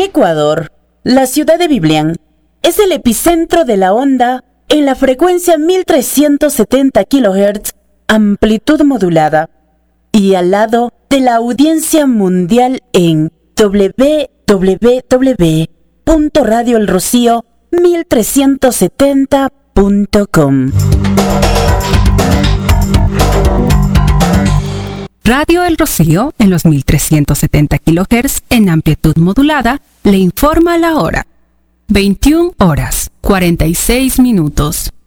Ecuador, la ciudad de Biblián, es el epicentro de la onda en la frecuencia 1370 kHz, amplitud modulada, y al lado de la audiencia mundial en www.radioelrocío1370.com. Radio El Rocío, en los 1370 kHz en amplitud modulada, le informa la hora. 21 horas, 46 minutos.